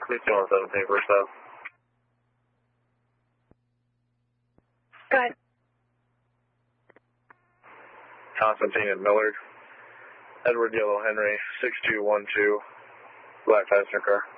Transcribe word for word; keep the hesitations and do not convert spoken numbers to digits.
fifteen one seventeen, first up. Go ahead. Constantine and Millard. Edward Yellow Henry, six two one two, black passenger car.